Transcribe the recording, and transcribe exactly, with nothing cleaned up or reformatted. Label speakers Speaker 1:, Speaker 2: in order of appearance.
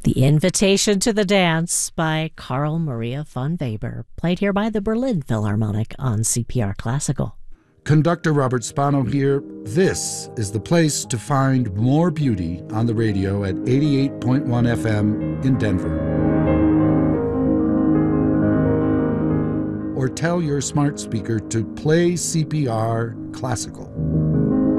Speaker 1: The Invitation to the Dance by Carl Maria von Weber, played here by the Berlin Philharmonic on C P R Classical.
Speaker 2: Conductor Robert Spano here. This is the place to find more beauty on the radio at eighty-eight point one F M in Denver. Or tell your smart speaker to play C P R Classical.